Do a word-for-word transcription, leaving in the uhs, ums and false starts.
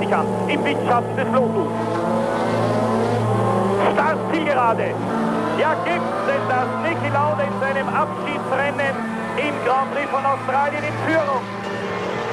mich an, im Windschatten des Lotus. Start Zielgerade. Ja, gibt's denn das? Niki Lauda in seinem Abschiedsrennen im Grand Prix von Australien in Führung.